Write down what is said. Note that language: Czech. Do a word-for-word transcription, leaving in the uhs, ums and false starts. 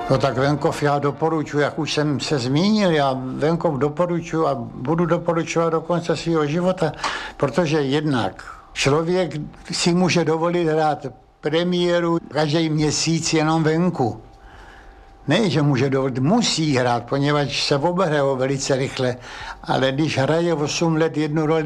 No tak venkov já doporučuji, jak už jsem se zmínil, já venkov doporučuji a budu doporučovat do konce svého života, protože jednak člověk si může dovolit hrát premiéru každý měsíc jenom venku. Ne, že může dovolit, musí hrát, poněvadž se obehraje velice rychle, ale když hraje osm let jednu roli